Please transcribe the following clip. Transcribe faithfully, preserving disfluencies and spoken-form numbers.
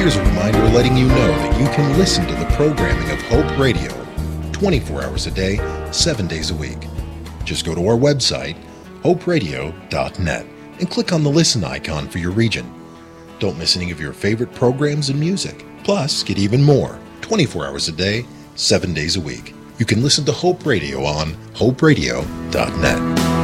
here's a reminder letting you know that you can listen to the programming of Hope Radio twenty-four hours a day, seven days a week. Just go to our website, hope radio dot net, and click on the listen icon for your region. Don't miss any of your favorite programs and music. Plus, get even more, twenty-four hours a day, seven days a week. You can listen to Hope Radio on hope radio dot net.